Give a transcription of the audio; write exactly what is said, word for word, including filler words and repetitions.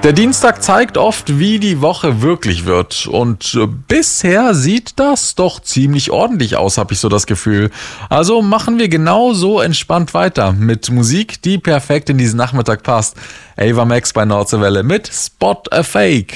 Der Dienstag zeigt oft, wie die Woche wirklich wird. Und äh, bisher sieht das doch ziemlich ordentlich aus, habe ich so das Gefühl. Also machen wir genau so entspannt weiter mit Musik, die perfekt in diesen Nachmittag passt. Ava Max bei Nordseewelle mit Spot a Fake.